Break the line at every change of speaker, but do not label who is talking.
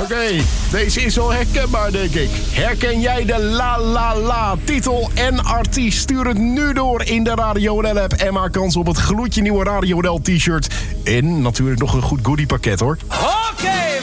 Oké, deze is wel herkenbaar, denk ik. Herken jij de La La La titel en artiest? Stuur het nu door in de Radio NL app en maak kans op het gloedje nieuwe Radio NL t-shirt. En natuurlijk nog een goed goodiepakket, hoor.
Oké!